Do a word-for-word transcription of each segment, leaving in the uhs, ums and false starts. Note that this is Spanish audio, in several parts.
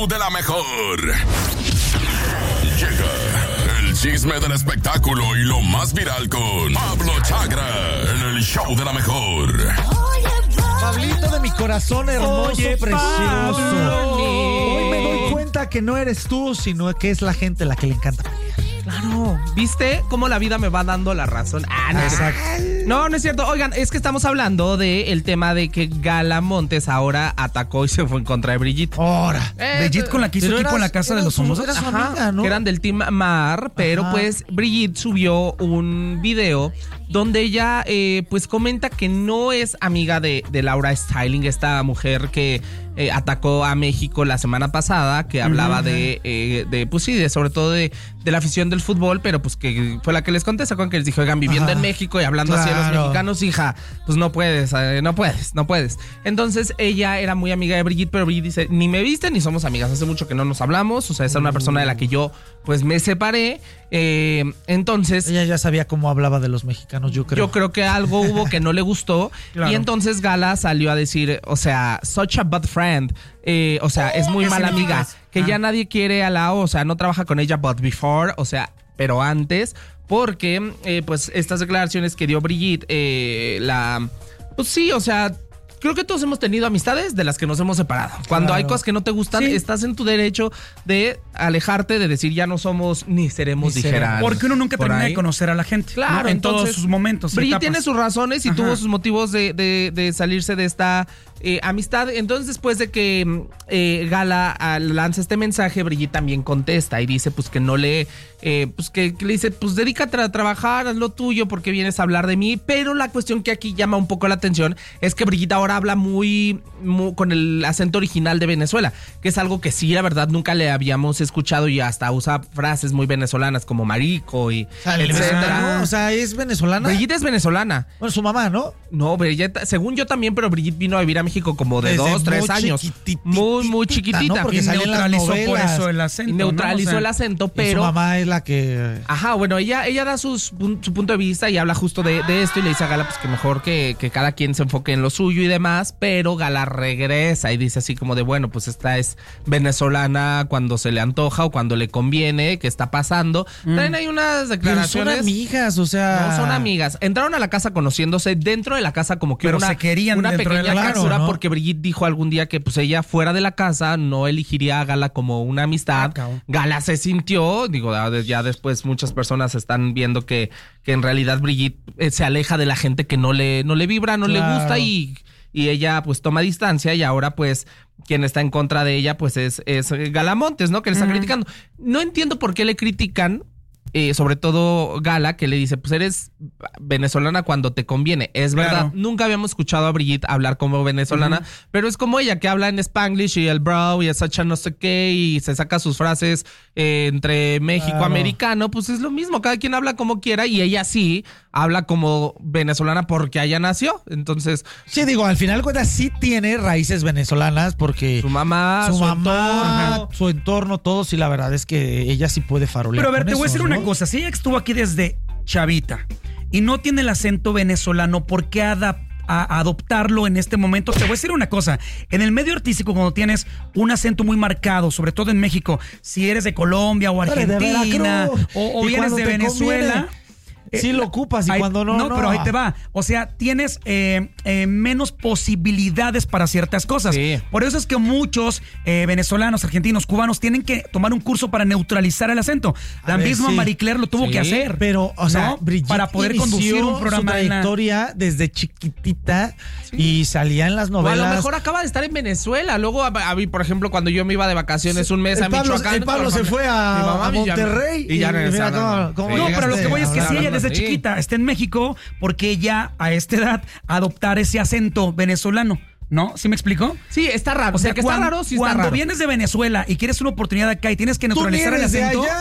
show de la mejor. Llega el chisme del espectáculo y lo más viral con Pablo Chagra en el show de la mejor. Pablito de mi corazón hermoso, Oye, precioso. Pablo. Hoy me doy cuenta que no eres tú, sino que es la gente a la que le encanta pelear. Claro, ¿viste cómo la vida me va dando la razón? Ah, no, Exacto. no, no es cierto. Oigan, es que estamos hablando del tema de que Gala Montes ahora atacó y se fue en contra de Brigitte. Ahora. Eh, Brigitte con la que hizo pero equipo en eras- la casa de eras los su- famosos. eras su Ajá, amiga, ¿no? que eran del Team Mar, pero Ajá. pues Brigitte subió un video donde ella eh, pues comenta que no es amiga de, de Laura Styling, esta mujer que eh, atacó a México la semana pasada, que hablaba de, eh, de, pues sí, de sobre todo de, de la afición del fútbol, pero pues que fue la que les conté, ¿se acuerdan que les dijo, oigan, viviendo Ajá. en México y hablando así a los Claro. mexicanos, hija, pues no puedes, eh, no puedes, no puedes. Entonces ella era muy amiga de Brigitte, pero Brigitte dice, ni me viste ni somos amigas, hace mucho que no nos hablamos, o sea, es una persona de la que yo pues me separé, eh, entonces... Ella ya sabía cómo hablaba de los mexicanos, yo creo. Yo creo que algo hubo que no le gustó. Claro. Y entonces Gala salió a decir, o sea, such a bad friend. Eh, o sea, es muy ¿qué mala significa amiga. eso? Que Ah. ya nadie quiere a la, o sea, no trabaja con ella, but before, o sea, pero antes. Porque, eh, pues, estas declaraciones que dio Brigitte, eh, la... Pues sí, o sea... Creo que todos hemos tenido amistades de las que nos hemos separado. Cuando Claro. hay cosas que no te gustan, Sí. estás en tu derecho de alejarte, de decir ya no somos ni seremos, Ni dijeran. seremos. Porque uno nunca por termina ahí. de conocer a la gente. Claro, ¿no? En entonces, todos sus momentos. y Brigitte etapas. tiene sus razones y Ajá. tuvo sus motivos de, de- de salirse de esta eh, amistad. Entonces, después de que eh, Gala ah, lanza este mensaje, Brigitte también contesta y dice, pues que no le, eh, pues que, que le dice, pues dedícate a trabajar, haz lo tuyo porque vienes a hablar de mí. Pero la cuestión que aquí llama un poco la atención es que Brigitte ahora habla muy, muy con el acento original de Venezuela, que es algo que sí, la verdad, nunca le habíamos escuchado y hasta usa frases muy venezolanas como marico y Sale, etcétera. ¿no? O sea, es venezolana. Brigitte es venezolana. Bueno, su mamá, ¿no? No, Brigitte, según yo también, pero Brigitte vino a vivir a México como de Desde dos, tres muy años. chiquititita, Muy, muy ¿no? chiquitita. Porque Y salía en las neutralizó por novelas. eso el acento. Y neutralizó ¿no? O sea, el acento, Y su pero... mamá es la que... Ajá, bueno, ella, ella da sus, pun- su punto de vista y habla justo de, de esto y le dice a Gala pues que mejor que, que cada quien se enfoque en lo suyo y demás, pero Gala regresa y dice así como de, bueno, pues esta es venezolana cuando se le antoja o cuando le conviene, ¿qué está pasando? Traen ahí unas Pero son declaraciones... amigas, o sea... No, son amigas. Entraron a la casa conociéndose. Dentro de la casa como que Pero una, se querían una dentro de pequeña la casa, captura ¿no? porque Brigitte dijo algún día que pues ella fuera de la casa no elegiría a Gala como una amistad. Ah, cabrón. Gala se sintió, digo, ya después muchas personas están viendo que, que en realidad Brigitte eh, se aleja de la gente que no le, no le vibra, no Claro. le gusta y, y ella pues toma distancia y ahora pues quien está en contra de ella pues es, es Gala Montes, ¿no? Que le está criticando. No entiendo por qué le critican. Eh, sobre todo Gala, que le dice, pues eres venezolana cuando te conviene. Es Claro. verdad, nunca habíamos escuchado a Brigitte hablar como venezolana, uh-huh. pero es como ella que habla en Spanglish y el bro y el sacha no sé qué y se saca sus frases eh, entre México, Claro. americano, pues es lo mismo, cada quien habla como quiera y ella sí habla como venezolana porque allá nació. Entonces, Sí, digo, al final cuenta sí tiene raíces venezolanas porque su mamá, su, su mamá, entorno. su entorno, todo, sí, la verdad es que ella sí puede farolear. Pero a ver, con te voy a eso, decir ¿no? una cosa. Si ella estuvo aquí desde chavita y no tiene el acento venezolano, ¿por qué adap- a adoptarlo en este momento? Te voy a decir una cosa. En el medio artístico, cuando tienes un acento muy marcado, sobre todo en México, si eres de Colombia o Eres de Argentina Veracruz. o, o Y vienes cuando de te Venezuela... conviene, sí lo ocupas y ahí- cuando no, no, no. pero ahí te va. O sea, tienes eh, eh, menos posibilidades para ciertas cosas. Sí. Por eso es que muchos eh, venezolanos, argentinos, cubanos tienen que tomar un curso para neutralizar el acento. La A ver, misma sí. Marie Claire lo tuvo Sí, que hacer. Pero, o sea, ¿no? Brigitte para poder inició conducir un programa su en la- trayectoria desde chiquitita y salía en las O a novelas. lo mejor acaba de estar en Venezuela. Luego, a, a mí, por ejemplo, cuando yo me iba de vacaciones un mes el a Pablo, Michoacán. el Pablo se fue a, mi mamá a y ya- Monterrey y ya mira regresaron. cómo- cómo No, pero lo que voy es que llegaste si ella hablando desde así. chiquita está en México, porque ella a esta edad adoptar ese acento venezolano, ¿no? ¿Sí me explico? Sí, está raro. O sea, que cuando, está raro, sí está cuando raro. vienes de Venezuela y quieres una oportunidad acá y tienes que Tú ni neutralizar el eres de acento, allá.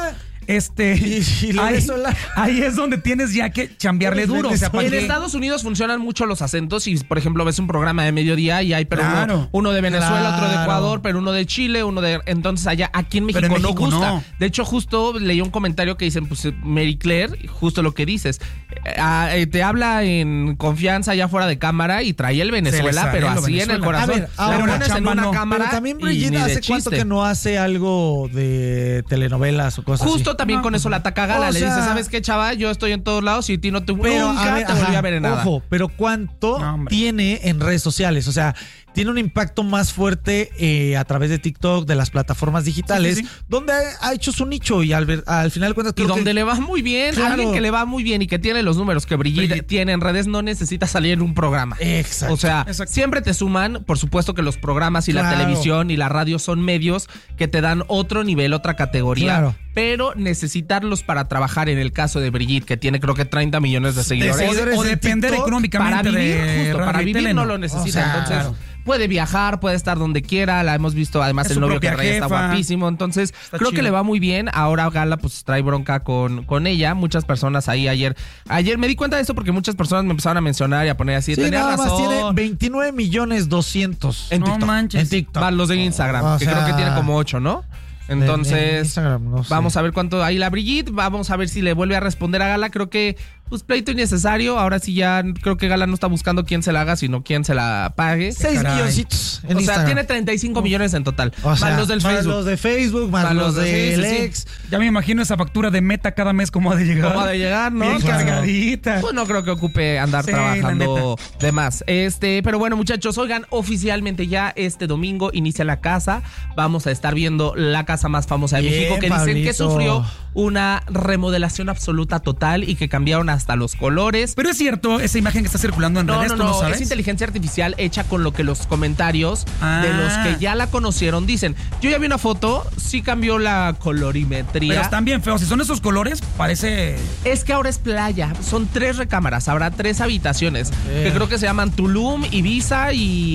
este, Y- y la ahí, venezolana. ahí es donde tienes ya que chambearle duro. O sea, ¿para En qué? Estados Unidos funcionan mucho los acentos y, por ejemplo, ves un programa de mediodía y hay pero Claro. uno, uno de Venezuela, otro de Claro. Ecuador, pero uno de Chile, uno de... Entonces allá, aquí en México, Pero en no México gusta. no. De hecho, justo leí un comentario que dicen, pues, Mary Claire, justo lo que dices, eh, ah, eh, te habla en confianza allá fuera de cámara y trae el Venezuela, sale pero lo así en el Venezuela. corazón. A ver, la ahora, pones en chamba una no. cámara Pero también y ni Brigitte de hace cuánto chiste. que no hace algo de telenovelas o cosas Justo así. también No, con pues eso la ataca Gala. o Le sea- dice, ¿sabes qué, chava? Yo estoy en todos lados y a ti no te Pero nunca a ver, te volví ajá, a ver en nada. Ojo, pero ¿cuánto No, hombre. tiene en redes sociales? O sea, tiene un impacto más fuerte eh, a través de TikTok, de las plataformas digitales, Sí, sí, sí. donde ha, ha hecho su nicho y al, ver- al final de cuentas Y creo donde que- le va muy bien, Claro. alguien que le va muy bien y que tiene los números que Brigitte, Brigitte. tiene en redes no necesita salir en un programa. Exacto. O sea, Exacto. siempre te suman, por supuesto que los programas y la Claro. televisión y la radio son medios que te dan otro nivel, otra categoría. Claro. Pero necesitarlos para trabajar, en el caso de Brigitte, que tiene creo que treinta millones de seguidores. seguidores. O de depender TikTok económicamente Para vivir, de justo, radio para y vivir tele, no lo necesita. O sea, entonces, claro. puede viajar, puede estar donde quiera. La hemos visto, además Es el su novio que propia trae está jefa. guapísimo. Entonces, Está creo chido. que le va muy bien. Ahora Gala pues trae bronca con, con ella. Muchas personas ahí ayer. Ayer me di cuenta de esto porque muchas personas me empezaron a mencionar y a poner así. Sí, tenía nada más razón. tiene veintinueve millones doscientos En No TikTok. manches. en TikTok. Más los de Instagram, O que sea, creo que tiene como ocho, ¿no? En- Entonces, en Instagram, no sé. vamos a ver cuánto hay la Brigitte. Vamos a ver si le vuelve a responder a Gala. Creo que, pues, pleito innecesario. Ahora sí ya creo que Gala no está buscando quién se la haga, sino quién se la pague. Seis Caray. milloncitos en o sea, Instagram. tiene treinta y cinco millones en total. O sea, más los del más Facebook. los de Facebook, más, Más los los de- del sí, sí, sí. ex. Ya me imagino esa factura de Meta cada mes cómo ha de llegar. ¿Cómo ha de llegar, no? Bien Claro. cargadita. Pues no creo que ocupe andar Sí, la trabajando de más. Este, pero bueno, muchachos, oigan, oficialmente ya este domingo inicia La Casa. Vamos a estar viendo la casa más famosa de Bien, México, que dicen que Pablito. sufrió una remodelación absoluta total y que cambiaron hasta los colores. Pero es cierto, esa imagen que está circulando en No, redes, no, ¿tú no no, sabes? es inteligencia artificial hecha con lo que los comentarios Ah. de los que ya la conocieron dicen. Yo ya vi una foto, sí cambió la colorimetría. Pero están bien feos. Si son esos colores, parece... Es que ahora es playa, son tres recámaras, habrá tres habitaciones, Eh. que creo que se llaman Tulum, Ibiza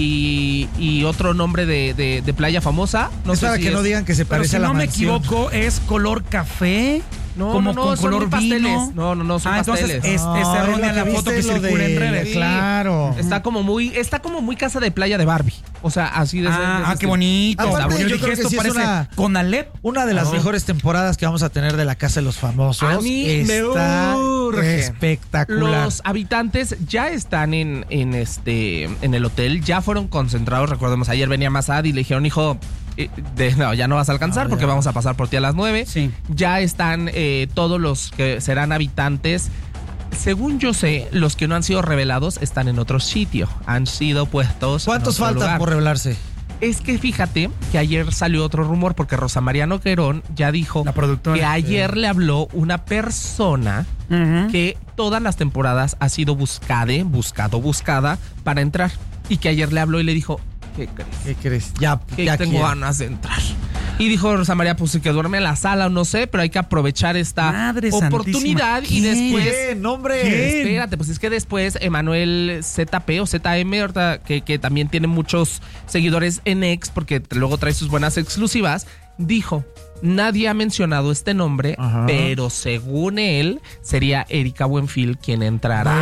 y, y otro nombre de, de- de playa famosa. No es sé para si que es- no digan que se Pero parece si a la no me mansión. equivoco, es color café. No, como no, no, con son color muy pasteles. vino. No, no, no, son Ah, entonces pasteles. es, es No, errónea es la lo que foto que viste, lo circula en de- redes. Sí. Claro. Está como muy, está como muy casa de playa de Barbie. O sea, así de Ah, ese- de ese ah, qué estilo. bonito. Aparte, yo yo dije, creo que esto sí es parece una- con Alep. Una de las No. mejores temporadas que vamos a tener de la Casa de los Famosos. A mí me está urge. espectacular. Los habitantes ya están en, en este en el hotel, ya fueron concentrados. Recordemos, ayer venía Masad y le dijeron, hijo, eh, de- no, ya no vas a alcanzar Ah, porque ya. vamos a pasar por ti a las nueve. Sí. Ya están eh, todos los que serán habitantes. Según yo sé, los que no han sido revelados están en otro sitio. Han sido puestos. ¿Cuántos en otro faltan lugar. por revelarse? Es que fíjate que ayer salió otro rumor porque Rosa María Noguerón ya dijo La productora. que ayer le habló una persona Ujú. que todas las temporadas ha sido buscada, buscado, buscada para entrar. Y que ayer le habló y le dijo, ¿qué crees? ¿Qué crees? Ya, Que ya tengo quiero. ganas de entrar. Y dijo Rosa María, pues que duerme en la sala o no sé, pero hay que aprovechar esta Madre oportunidad. santísima. Y ¿Quién? después... ¿Quién, hombre? ¿Quién? Espérate, pues es que después Emanuel Z P o Z M, ahorita, que, que también tiene muchos seguidores en X, porque luego trae sus buenas exclusivas, dijo, nadie ha mencionado este nombre, Ajá. pero según él, sería Erika Buenfil quien entrará.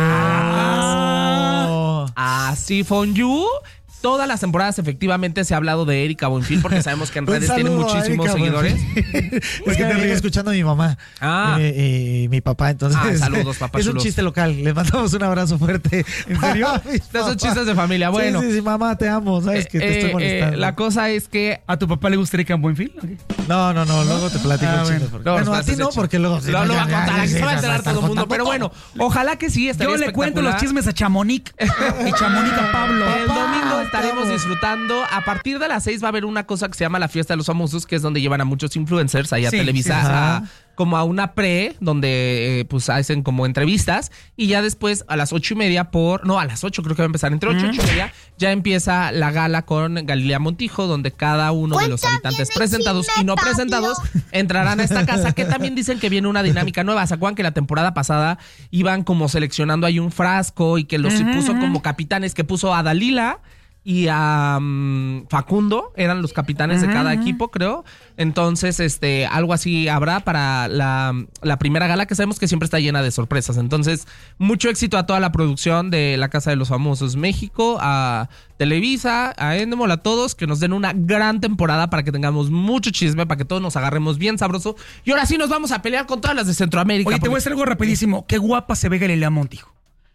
Ah. Así, Fonyu. Todas las temporadas efectivamente se ha hablado de Erika Buenfil porque sabemos que en Un redes tiene saludo a muchísimos Erika seguidores. Buenfil. Es que te ríe escuchando a mi mamá Ah. eh, y mi papá, entonces Ah, saludos, papá es un chulos. chiste local. Les mandamos un abrazo fuerte. ¿En serio? Estos son chistes de familia. Bueno, sí, sí, sí, mamá, te amo. Sabes que te eh, estoy eh, molestando. la cosa es que ¿A tu papá le gustaría que en Buenfil? No, no, no, luego te platico Ah, el chiste. bueno. porque- No, bueno, a espérate, ti no, ese porque luego... Lo, lo va a ya, contar, ya, aquí se ya, va a ya, enterar ya, todo el mundo. contando Pero bueno, ojalá que sí, estaría Yo le cuento los espectacular. chismes a Chamonix y Chamonix a Pablo. El domingo Papá, estaremos te amo. disfrutando. A partir de las seis va a haber una cosa que se llama la Fiesta de los Famosos, que es donde llevan a muchos influencers ahí a Sí, Televisa sí, sí. a- como a una pre, donde eh, pues hacen como entrevistas. Y ya después a las ocho y media por... No, a las ocho creo que va a empezar. Entre ocho y ocho y media ya empieza la gala con Galilea Montijo, donde cada uno de los habitantes presentados y no presentados entrarán a esta casa, que también dicen que viene una dinámica nueva. ¿Se acuerdan que la temporada pasada iban como seleccionando ahí un frasco y que los Ujú, puso ujú. como capitanes, que puso a Dalila y a um, Facundo, eran los capitanes uh-huh. de cada equipo, creo. Entonces, este, algo así habrá para la, la primera gala, que sabemos que siempre está llena de sorpresas. Entonces, mucho éxito a toda la producción de La Casa de los Famosos México, a Televisa, a Endemol, a todos, que nos den una gran temporada para que tengamos mucho chisme, para que todos nos agarremos bien sabroso. Y ahora sí nos vamos a pelear con todas las de Centroamérica. Oye, porque... te voy a decir algo rapidísimo. Qué guapa se ve Galilea Montijo.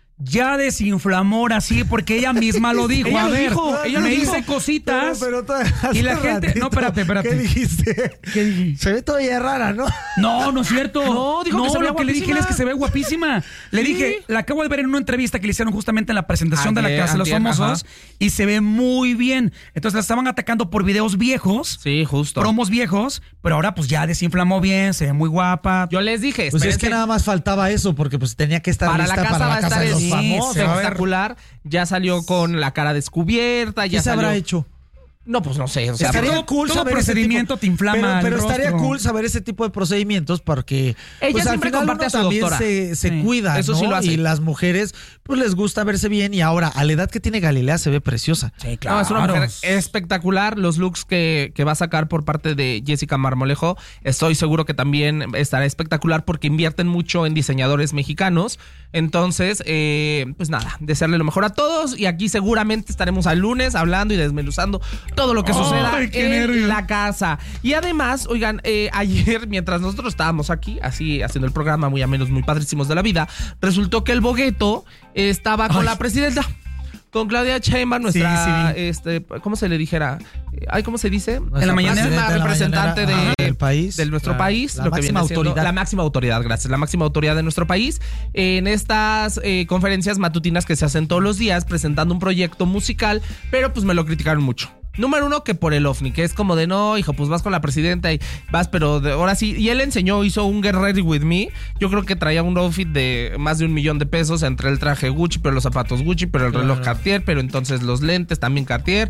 Ya desinflamó así porque ella misma lo dijo. Ella a lo ver, dijo, ella me lo dijo. hice cositas. Pero, pero y la gente. ratito, No, espérate, espérate. ¿Qué dijiste? ¿Qué dije? Se ve todavía rara, ¿no? No, no es cierto. No, dijo que se veía lo que le dije guapísima. es que se ve guapísima. Le Sí. dije, la acabo de ver en una entrevista que le hicieron justamente en la presentación Ayer, de La Casa de los antier, Famosos ajá. y se ve muy bien. Entonces la estaban atacando por videos viejos, Sí, justo. promos viejos, pero ahora pues ya desinflamó bien, se ve muy guapa. Yo les dije, Pues es espérense, que nada más faltaba eso, porque pues tenía que estar para la lista casa para va la a casa estar de los sí, famosos. a ver. espectacular. Ya salió con la cara descubierta, ¿Qué ya se salió... habrá hecho? No, pues no sé, o sea, Estaría todo- cool todo saber ese procedimiento tipo- te inflama Pero, el pero estaría rostro. cool saber ese tipo de procedimientos porque Ella pues, al siempre final comparte uno a su también doctora. se, se Sí. cuida, Eso ¿no? sí lo hace. Y las mujeres pues les gusta verse bien y ahora a la edad que tiene Galilea se ve preciosa. Sí, No, es una mujer espectacular. Los looks que, que va a sacar por parte de Jessica Marmolejo, estoy seguro que también estará espectacular porque invierten mucho en diseñadores mexicanos. Entonces, eh, pues nada, desearle lo mejor a todos. Y aquí seguramente estaremos al lunes hablando y desmenuzando todo lo que Ay, suceda qué en nervios. la casa. Y además, oigan, eh, ayer, mientras nosotros estábamos aquí, así haciendo el programa, muy amenos, muy padrísimos de la vida, resultó que el Bogueto estaba con Ay. la presidenta. Con Claudia Sheinbaum, nuestra, Sí, sí vi. este, ¿cómo se le dijera? Ay, ¿cómo se dice? En la mañanera. Máxima De la representante mañanera, de, ajá, del país. de nuestro La- país. la lo que máxima viene siendo- autoridad. La máxima autoridad, gracias. La máxima autoridad de nuestro país. En estas eh, conferencias matutinas que se hacen todos los días, presentando un proyecto musical, pero pues me lo criticaron mucho. Número uno, que por el OVNI, que es como de no, hijo, pues vas con la presidenta y vas, pero de, ahora sí. Y él enseñó, hizo un Get Ready With Me. Yo creo que traía un outfit de más de un millón de pesos entre el traje Gucci, pero los zapatos Gucci, pero el reloj Cartier, pero entonces los lentes también Cartier.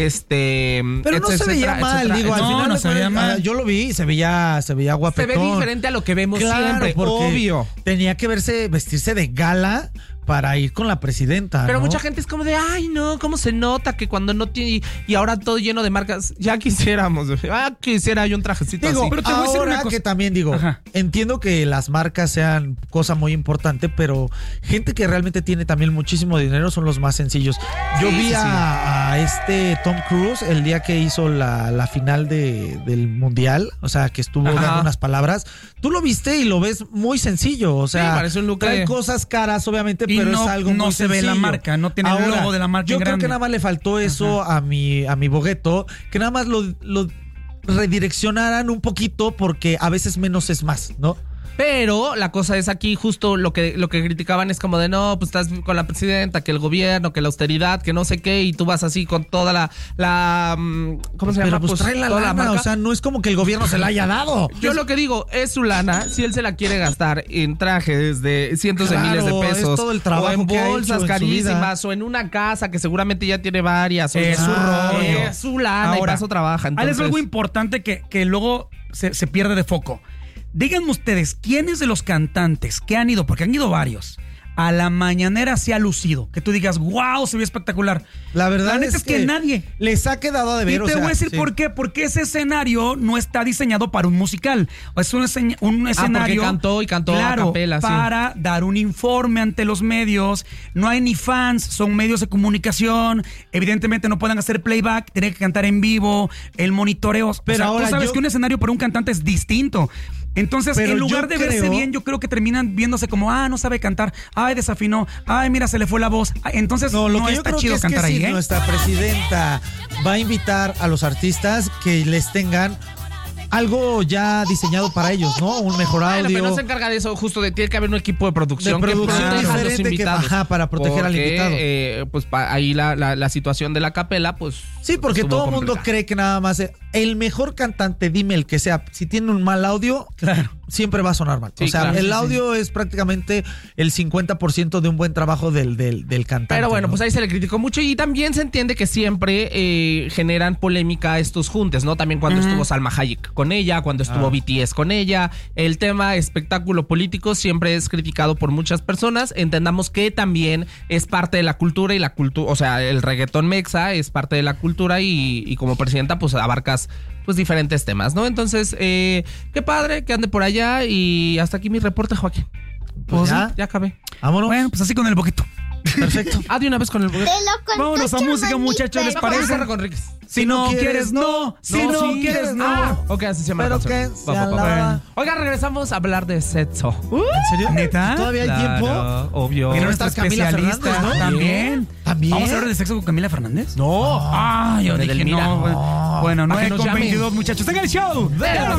Este. Pero no se etcétera, veía mal, etcétera, digo, al No, final no de se veía cuentas, mal. ah, yo lo vi y se veía, se veía Se guapetón. ve diferente a lo que vemos Claro, siempre, porque obvio. tenía que verse, vestirse de gala para ir con la presidenta. Pero ¿no? mucha gente es como de, ay, no, cómo se nota que cuando no tiene. Y ahora todo lleno de marcas. Ya quisiéramos. Ah, quisiera yo un trajecito Digo, así. pero te voy a decir ahora una cosa. que también digo, Ajá. entiendo que las marcas sean cosa muy importante, pero gente que realmente tiene también muchísimo dinero son los más sencillos. Yo Sí, vi sí, sí. A, a este Tom Cruise el día que hizo la, la final de, del mundial, o sea, que estuvo Ajá. dando unas palabras. Tú lo viste y lo ves muy sencillo, o sea, Sí, parece un look trae de- cosas caras, obviamente, Y pero no- es algo no muy se ve sencillo. la marca, no tiene el Ahora, logo de la marca Yo en creo grande. que nada más le faltó eso a mi, a mi Bogueto, que nada más lo, lo redireccionaran un poquito porque a veces menos es más, ¿no? Pero la cosa es aquí justo lo que, lo que criticaban es como de no, pues estás con la presidenta, que el gobierno, que la austeridad, que no sé qué, y tú vas así con toda la, la mm, ¿cómo se Pero llama? pues, trae la toda lana, marca. o sea, no es como que el gobierno se la haya dado. Yo lo que digo es su lana, si él se la quiere gastar en trajes de cientos Claro, de miles de es pesos, todo el trabajo o en que ha hecho bolsas en su carísimas, vida. o en una casa que seguramente ya tiene varias, o Es sea, su rollo. es su lana Ahora, y paso trabaja. Ahí les Entonces, doy algo importante que, que luego se, se pierde de foco. Díganme ustedes, ¿quiénes de los cantantes que han ido, porque han ido varios, a la mañanera se ha lucido? Que tú digas, wow, se ve espectacular. La verdad La neta es que nadie. les ha quedado a deber. Y te o sea, voy a decir sí. por qué. Porque ese escenario no está diseñado para un musical. Es un, escena- un escenario. cantó y cantó a claro, capela, sí. para dar un informe ante los medios. No hay ni fans, son medios de comunicación. Evidentemente no pueden hacer playback, tienen que cantar en vivo, el monitoreo. Pero o sea, ahora tú sabes yo- que un escenario para un cantante es distinto. Entonces, Pero en lugar yo de verse creo- bien, yo creo que terminan viéndose como, ah, no sabe cantar, ay, desafinó, ay, mira, se le fue la voz. Ay, entonces, No, no, lo que yo está creo chido que es cantar que ahí, si ¿eh? nuestra presidenta va a invitar a los artistas que les tengan algo ya diseñado para ellos, ¿no? Un mejor Bueno, audio. pero no se encarga de eso, justo de tiene que haber un equipo de producción, De producción que proteja a los diferente que- invitados. ajá, para proteger al Porque, invitado. eh, pues pa- ahí la, la, la situación de la capela, pues. Sí, porque estuvo todo el mundo complicada. cree que nada más es- el mejor cantante, dime el que sea, si tiene un mal audio, Claro. siempre va a sonar mal. Sí, o sea, claro, el sí, audio es prácticamente el cincuenta por ciento de un buen trabajo del, del, del cantante. Pero bueno, ¿no? pues ahí se le criticó mucho y también se entiende que siempre eh, generan polémica estos juntes, ¿no? También cuando uh-huh. estuvo Salma Hayek con ella, cuando estuvo ah. B T S con ella. El tema espectáculo político siempre es criticado por muchas personas. Entendamos que también es parte de la cultura y la cultura, o sea, el reggaetón mexa es parte de la cultura y, y como presidenta pues abarcas pues diferentes temas, ¿no? Entonces, eh, qué padre que ande por allá y hasta aquí mi reporte, Joaquín. Pues ya, sí, ya acabé. Vámonos. Bueno, pues así con el boquito. Perfecto. Ah, de una vez con el boquito. Vámonos a música, muchachos, ¿les parece? Si no quieres, no. Si no quieres, no. Ah, ok, así se llama. Pero que sea la... Oiga, regresamos a hablar de sexo. Uh, ¿En serio? ¿Neta? ¿Todavía hay claro, tiempo? Obvio. Viene nuestra especialista, ¿no? También. ¿También? ¿Vamos a hablar de sexo con Camila Fernández? No. Ah, yo dije no. Bueno, nueve con veintidós, muchachos. ¡En el show! ¡De la